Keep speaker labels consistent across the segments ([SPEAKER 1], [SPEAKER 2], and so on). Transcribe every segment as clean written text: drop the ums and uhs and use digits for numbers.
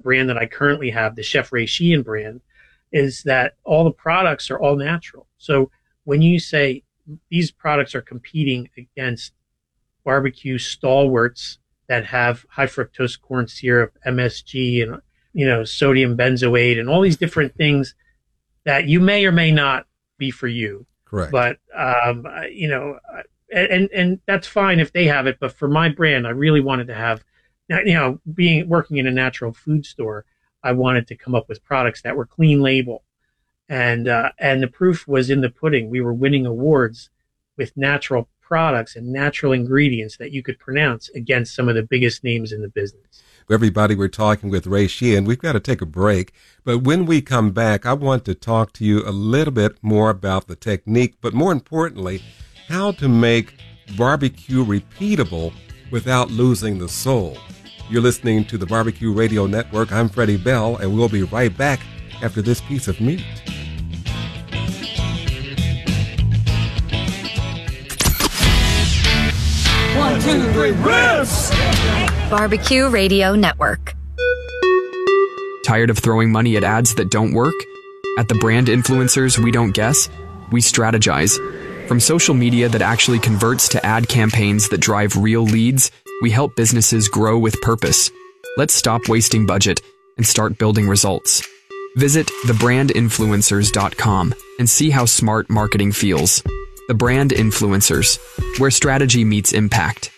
[SPEAKER 1] brand that I currently have, the Chef Ray Sheehan brand, is that all the products are all natural. So when you say these products are competing against barbecue stalwarts that have high fructose corn syrup, MSG, and sodium benzoate, and all these different things that you may or may not be for you.
[SPEAKER 2] Correct.
[SPEAKER 1] But and that's fine if they have it. But for my brand, I really wanted to have, working in a natural food store, I wanted to come up with products that were clean label, and the proof was in the pudding. We were winning awards with natural products and natural ingredients that you could pronounce against some of the biggest names in the business.
[SPEAKER 2] Everybody, we're talking with Ray Sheehan. We've got to take a break, but when we come back, I want to talk to you a little bit more about the technique, but more importantly, how to make barbecue repeatable without losing the soul. You're listening to the Barbecue Radio Network. I'm Freddie Bell, and we'll be right back after this piece of meat.
[SPEAKER 3] One, two, three, ribs!
[SPEAKER 4] Barbecue Radio Network.
[SPEAKER 5] Tired of throwing money at ads that don't work? At the Brand Influencers We Don't Guess, we strategize. From social media that actually converts to ad campaigns that drive real leads, we help businesses grow with purpose. Let's stop wasting budget and start building results. Visit thebrandinfluencers.com and see how smart marketing feels. The Brand Influencers, where strategy meets impact.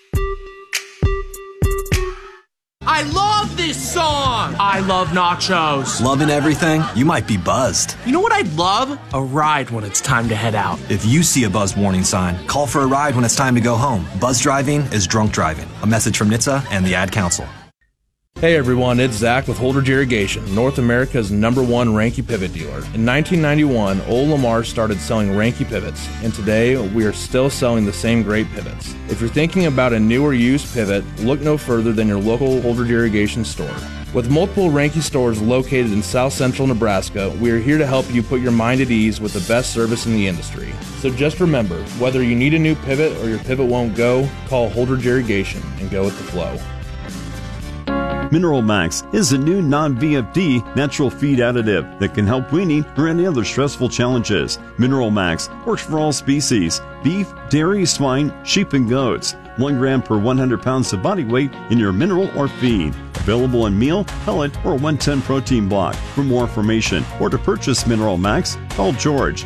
[SPEAKER 6] I love this song! I love nachos.
[SPEAKER 7] Loving everything? You might be buzzed.
[SPEAKER 6] You know what I'd love? A ride when it's time to head out.
[SPEAKER 7] If you see a buzz warning sign, call for a ride when it's time to go home. Buzz driving is drunk driving. A message from NHTSA and the Ad Council.
[SPEAKER 8] Hey everyone, it's Zach with Holdridge Irrigation, North America's #1 Ranke pivot dealer. In 1991, Old Lamar started selling Ranke pivots, and today we are still selling the same great pivots. If you're thinking about a new or used pivot, look no further than your local Holdridge Irrigation store. With multiple Ranke stores located in South Central Nebraska, we are here to help you put your mind at ease with the best service in the industry. So just remember, whether you need a new pivot or your pivot won't go, call Holdridge Irrigation and go with the flow.
[SPEAKER 9] Mineral Max is a new non-VFD natural feed additive that can help weaning or any other stressful challenges. Mineral Max works for all species: beef, dairy, swine, sheep, and goats. 1 gram per 100 pounds of body weight in your mineral or feed. Available in meal, pellet, or 110 protein block. For more information or to purchase Mineral Max, call George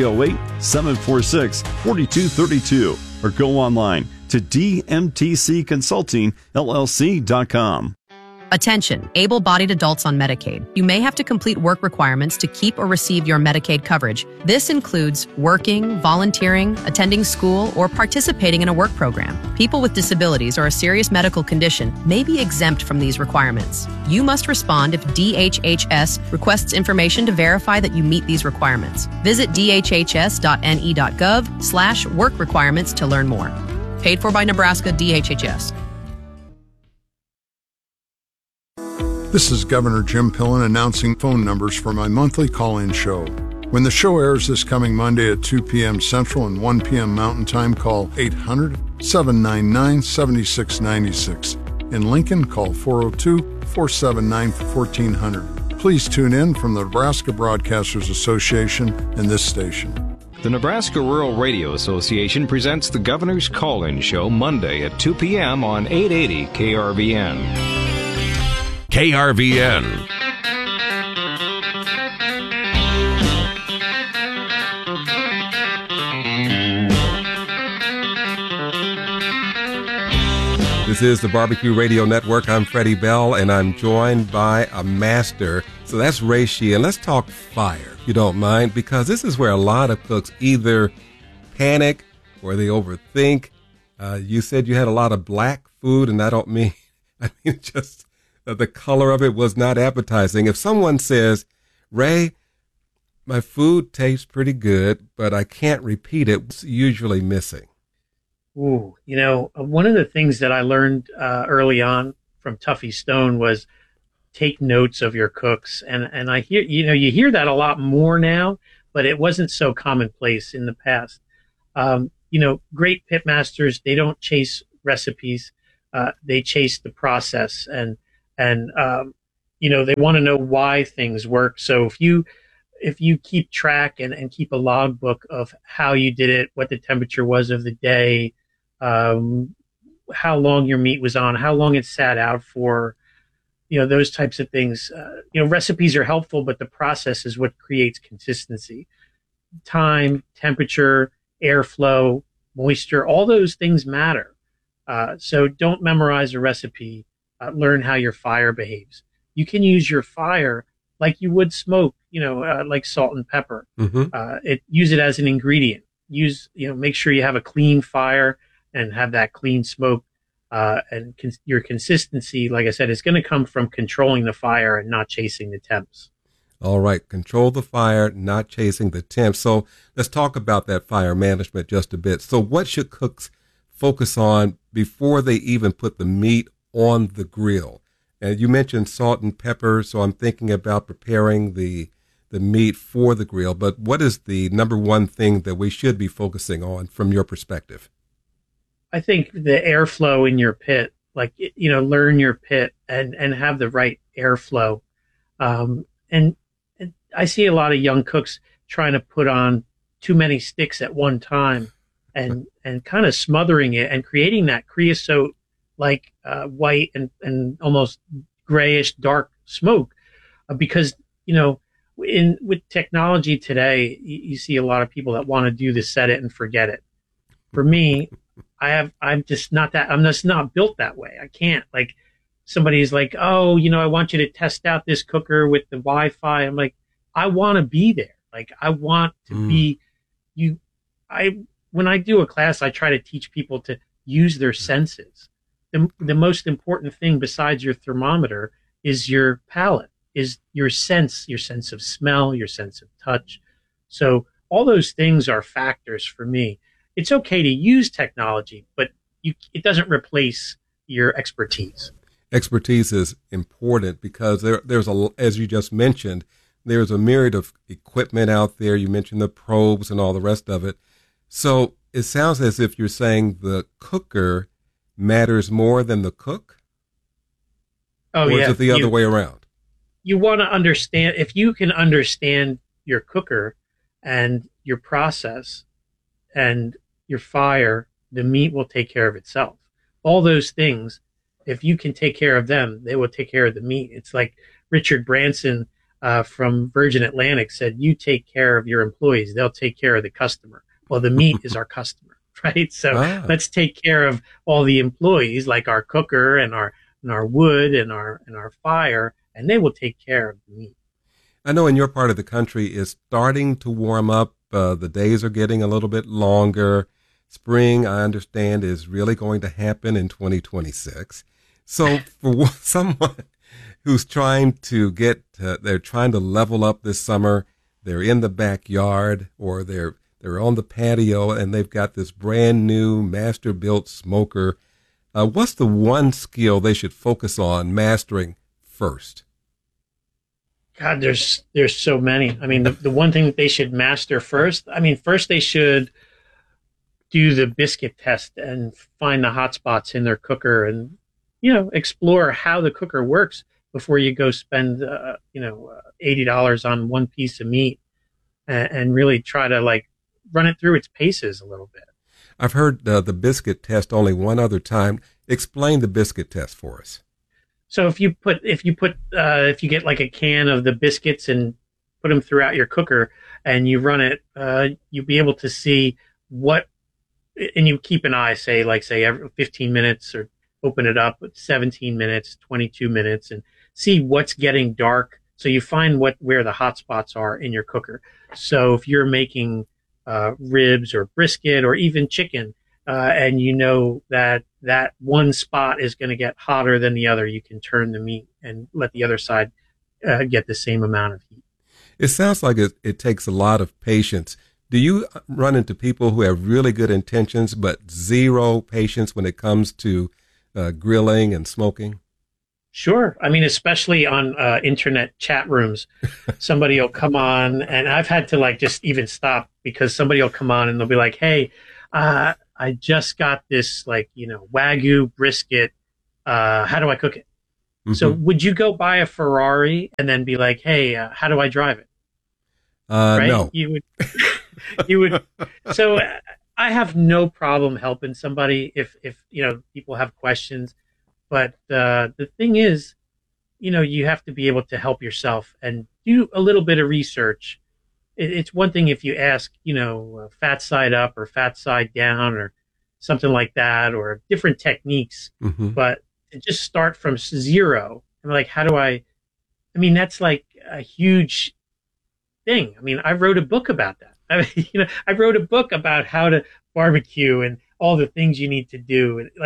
[SPEAKER 9] 308-746-4232 or go online to dmtcconsultingllc.com.
[SPEAKER 10] Attention, able-bodied adults on Medicaid. You may have to complete work requirements to keep or receive your Medicaid coverage. This includes working, volunteering, attending school, or participating in a work program. People with disabilities or a serious medical condition may be exempt from these requirements. You must respond if DHHS requests information to verify that you meet these requirements. Visit dhhs.ne.gov/work requirements to learn more. Paid for by Nebraska DHHS.
[SPEAKER 11] This is Governor Jim Pillen announcing phone numbers for my monthly call-in show. When the show airs this coming Monday at 2 p.m. Central and 1 p.m. Mountain Time, call 800-799-7696. In Lincoln, call 402-479-1400. Please tune in from the Nebraska Broadcasters Association and this station.
[SPEAKER 12] The Nebraska Rural Radio Association presents the Governor's Call-In Show Monday at 2 p.m. on 880 KRVN.
[SPEAKER 13] KRVN.
[SPEAKER 2] This is the Barbecue Radio Network. I'm Freddie Bell, and I'm joined by a master. So that's Ray Sheehan. Let's talk fire, if you don't mind, because this is where a lot of cooks either panic or they overthink. You said you had a lot of black food, and I mean just the color of it was not appetizing. If someone says, Ray, my food tastes pretty good, but I can't repeat it, what's usually missing?
[SPEAKER 1] Ooh, one of the things that I learned early on from Tuffy Stone was take notes of your cooks. And I hear, you hear that a lot more now, but it wasn't so commonplace in the past. Great pitmasters, they don't chase recipes. They chase the process. And they want to know why things work. So if you keep track and keep a logbook of how you did it, what the temperature was of the day, how long your meat was on, how long it sat out for, those types of things. Recipes are helpful, but the process is what creates consistency. Time, temperature, airflow, moisture, all those things matter. So don't memorize a recipe. Learn how your fire behaves. You can use your fire like you would smoke, like salt and pepper. Use it as an ingredient. Make sure you have a clean fire and have that clean smoke. Your consistency, like I said, is going to come from controlling the fire and not chasing the temps.
[SPEAKER 2] All right. Control the fire, not chasing the temps. So let's talk about that fire management just a bit. So what should cooks focus on before they even put the meat on the grill? And you mentioned salt and pepper, so I'm thinking about preparing the meat for the grill. But what is the number one thing that we should be focusing on from your perspective?
[SPEAKER 1] I think the airflow in your pit, learn your pit and have the right airflow. And I see a lot of young cooks trying to put on too many sticks at one time and kind of smothering it and creating that creosote white and almost grayish dark smoke, because with technology today, you see a lot of people that want to do the set it and forget it. For me, I'm just not built that way. I can't. Somebody's like, oh, I want you to test out this cooker with the Wi-Fi. I'm like, I want to be there. I want to be you. When I do a class, I try to teach people to use their senses. The most important thing besides your thermometer is your palate, is your sense of smell, your sense of touch. So all those things are factors for me. It's okay to use technology, but it doesn't replace your expertise.
[SPEAKER 2] Expertise is important because there's as you just mentioned, there's a myriad of equipment out there. You mentioned the probes and all the rest of it. So it sounds as if you're saying the cooker matters more than the cook?
[SPEAKER 1] Oh,
[SPEAKER 2] or is it the other way around?
[SPEAKER 1] You want to understand, if you can understand your cooker and your process and your fire, the meat will take care of itself. All those things, if you can take care of them, they will take care of the meat. It's like Richard Branson from Virgin Atlantic said, you take care of your employees, they'll take care of the customer. Well, the meat is our customer, right? So let's take care of all the employees, like our cooker and our wood and our fire, and they will take care of the meat.
[SPEAKER 2] I know in your part of the country it's starting to warm up. The days are getting a little bit longer. Spring, I understand, is really going to happen in 2026. So for someone who's trying to they're trying to level up this summer, they're in the backyard or they're on the patio and they've got this brand new master built smoker. What's the one skill they should focus on mastering first?
[SPEAKER 1] God, there's so many. I mean, the one thing that they should master first, first they should do the biscuit test and find the hot spots in their cooker and, explore how the cooker works before you go spend, $80 on one piece of meat and really try to run it through its paces a little bit.
[SPEAKER 2] I've heard the biscuit test only one other time. Explain the biscuit test for us.
[SPEAKER 1] So if you get like a can of the biscuits and put them throughout your cooker and you run it, you'll be able to see what, and you keep an eye, say every 15 minutes or open it up at 17 minutes, 22 minutes and see what's getting dark. So you find where the hot spots are in your cooker. So if you're making ribs or brisket or even chicken, and you know that one spot is going to get hotter than the other, you can turn the meat and let the other side get the same amount of heat.
[SPEAKER 2] It sounds like it takes a lot of patience. Do you run into people who have really good intentions but zero patience when it comes to grilling and smoking?
[SPEAKER 1] Sure. Especially on internet chat rooms, somebody will come on, and I've had to just even stop because somebody will come on and they'll be like, hey, I just got this Wagyu brisket. How do I cook it? So would you go buy a Ferrari and then be like, hey, how do I drive it? Right?
[SPEAKER 2] No.
[SPEAKER 1] You would. So I have no problem helping somebody if people have questions. But the thing is, you have to be able to help yourself and do a little bit of research. It's one thing if you ask, fat side up or fat side down or something like that, or different techniques. But to just start from zero and like, how do I mean, that's like a huge thing. I mean, I wrote a book about that. I wrote a book about how to barbecue and all the things you need to do. And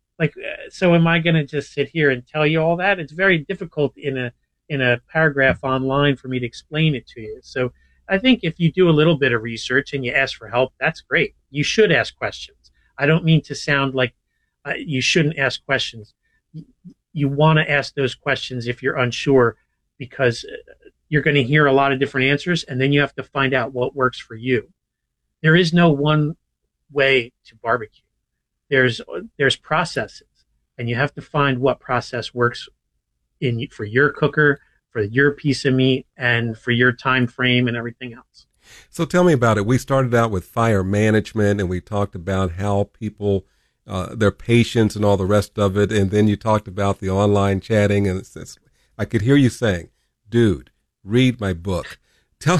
[SPEAKER 1] so am I going to just sit here and tell you all that? It's very difficult in a paragraph online for me to explain it to you. So I think if you do a little bit of research and you ask for help, that's great. You should ask questions. I don't mean to sound like you shouldn't ask questions. You want to ask those questions if you're unsure, because you're going to hear a lot of different answers, and then you have to find out what works for you. There is no one way to barbecue. There's processes, and you have to find what process works for your cooker, for your piece of meat, and for your time frame and everything else.
[SPEAKER 2] So tell me about it. We started out with fire management, and we talked about how people, their patience and all the rest of it, and then you talked about the online chatting, and I could hear you saying, dude, read my book. Tell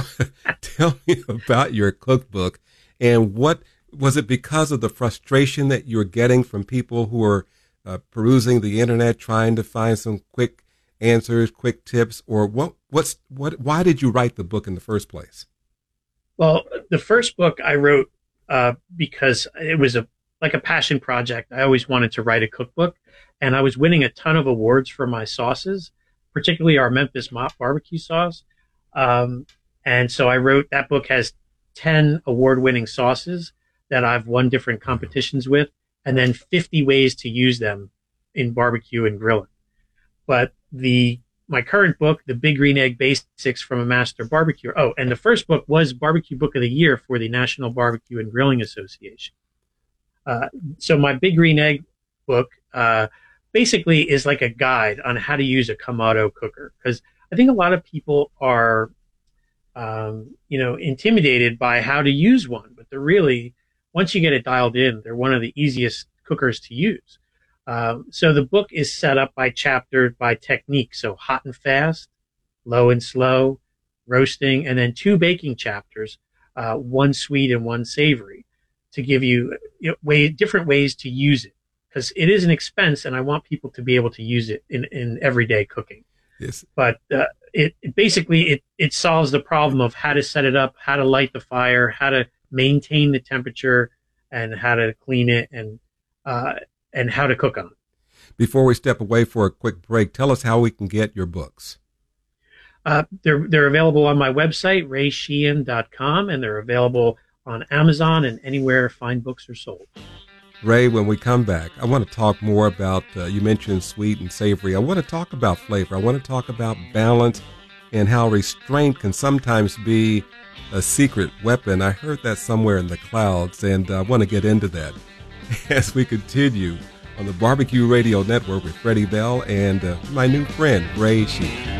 [SPEAKER 2] me about your cookbook, and what was it because of the frustration that you're getting from people who are perusing the internet, trying to find some quick answers, quick tips, or why did you write the book in the first place?
[SPEAKER 1] Well, the first book I wrote because it was a passion project. I always wanted to write a cookbook, and I was winning a ton of awards for my sauces, particularly our Memphis Mop barbecue sauce. And so I wrote, that book has 10 award-winning sauces that I've won different competitions with, and then 50 ways to use them in barbecue and grilling. But my current book, The Big Green Egg Basics from a Master Barbecuer. Oh, and the first book was Barbecue Book of the Year for the National Barbecue and Grilling Association. So my Big Green Egg book basically is like a guide on how to use a Kamado cooker, because I think a lot of people are, intimidated by how to use one, but they're really, once you get it dialed in, they're one of the easiest cookers to use. So the book is set up by chapter, by technique. So hot and fast, low and slow, roasting, and then 2 baking chapters, one sweet and one savory, to give you different ways to use it, because it is an expense, and I want people to be able to use it in everyday cooking.
[SPEAKER 2] Yes.
[SPEAKER 1] But it basically solves the problem of how to set it up, how to light the fire, how to maintain the temperature, and how to clean it, and how to cook on it.
[SPEAKER 2] Before we step away for a quick break, tell us how we can get your books.
[SPEAKER 1] They're available on my website, raysheehan.com, and they're available on Amazon and anywhere fine books are sold.
[SPEAKER 2] Ray, when we come back, I want to talk more about, you mentioned sweet and savory. I want to talk about flavor. I want to talk about balance and how restraint can sometimes be a secret weapon. I heard that somewhere in the clouds, and I want to get into that as we continue on the Barbecue Radio Network with Freddie Bell and my new friend, Ray Sheehan.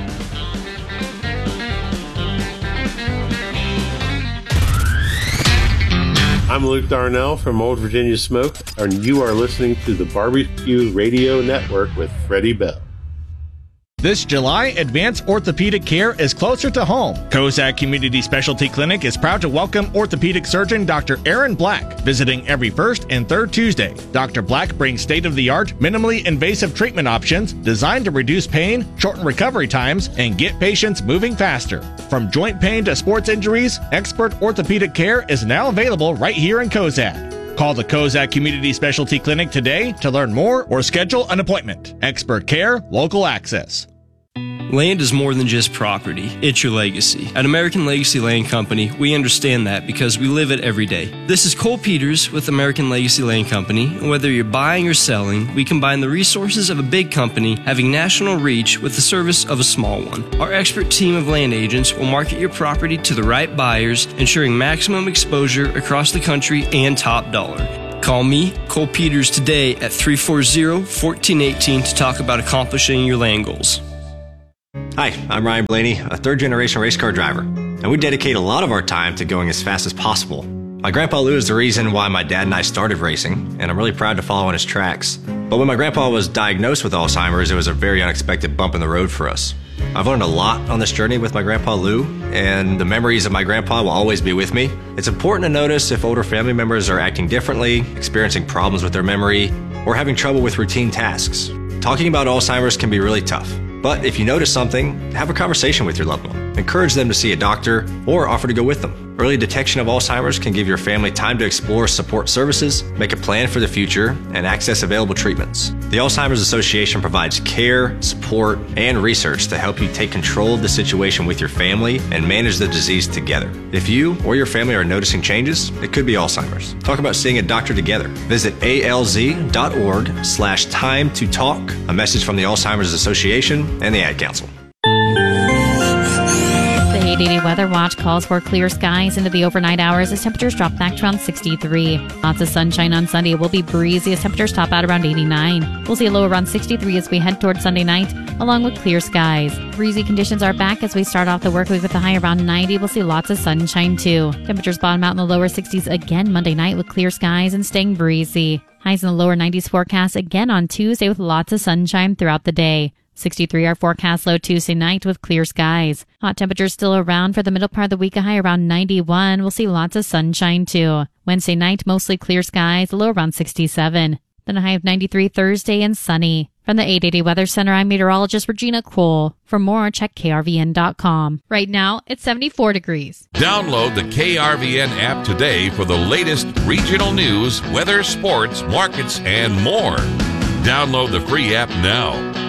[SPEAKER 14] I'm Luke Darnell from Old Virginia Smoke, and you are listening to the Barbecue Radio Network with Freddie Bell.
[SPEAKER 15] This July, advanced orthopedic care is closer to home. Kozak Community Specialty Clinic is proud to welcome orthopedic surgeon Dr. Aaron Black, visiting every first and third Tuesday. Dr. Black brings state-of-the-art, minimally invasive treatment options designed to reduce pain, shorten recovery times, and get patients moving faster. From joint pain to sports injuries, expert orthopedic care is now available right here in Kozak. Call the Kozak Community Specialty Clinic today to learn more or schedule an appointment. Expert care, local access.
[SPEAKER 16] Land is more than just property, it's your legacy. At American Legacy Land Company, we understand that because we live it every day. This is Cole Peters with American Legacy Land Company, and whether you're buying or selling, we combine the resources of a big company having national reach with the service of a small one. Our expert team of land agents will market your property to the right buyers, ensuring maximum exposure across the country and top dollar. Call me, Cole Peters, today at 340-1418 to talk about accomplishing your land goals.
[SPEAKER 17] Hi, I'm Ryan Blaney, a third-generation race car driver, and we dedicate a lot of our time to going as fast as possible. My grandpa Lou is the reason why my dad and I started racing, and I'm really proud to follow in his tracks. But when my grandpa was diagnosed with Alzheimer's, it was a very unexpected bump in the road for us. I've learned a lot on this journey with my grandpa Lou, and the memories of my grandpa will always be with me. It's important to notice if older family members are acting differently, experiencing problems with their memory, or having trouble with routine tasks. Talking about Alzheimer's can be really tough. But if you notice something, have a conversation with your loved one. Encourage them to see a doctor or offer to go with them. Early detection of Alzheimer's can give your family time to explore support services, make a plan for the future, and access available treatments. The Alzheimer's Association provides care, support, and research to help you take control of the situation with your family and manage the disease together. If you or your family are noticing changes, it could be Alzheimer's. Talk about seeing a doctor together. Visit alz.org/time to talk. A message from the Alzheimer's Association and the Ad Council.
[SPEAKER 18] The 880 Weather Watch calls for clear skies into the overnight hours as temperatures drop back to around 63. Lots of sunshine on Sunday. It will be breezy as temperatures top out around 89. We'll see a low around 63 as we head towards Sunday night, along with clear skies. Breezy conditions are back as we start off the work week with a high around 90. We'll see lots of sunshine too. Temperatures bottom out in the lower 60s again Monday night with clear skies and staying breezy. Highs in the lower 90s forecast again on Tuesday with lots of sunshine throughout the day. 63 our forecast low Tuesday night with clear skies. Hot temperatures still around for the middle part of the week, a high around 91. We'll see lots of sunshine too. Wednesday night, mostly clear skies, a low around 67. Then a high of 93 Thursday and sunny. From the 880 Weather Center, I'm meteorologist Regina Cole. For more, check krvn.com. Right now, it's 74 degrees.
[SPEAKER 13] Download the KRVN app today for the latest regional news, weather, sports, markets, and more. Download the free app now.